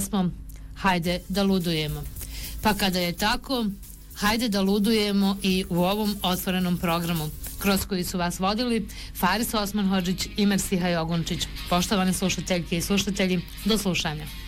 pesmom Hajde da ludujemo. Pa kada je tako, hajde da ludujemo i u ovom otvorenom programu, kroz koji su vas vodili Faris Osman Hodžić i Mersiha Jogunčić. Poštovane slušateljke i slušatelji, do slušanja.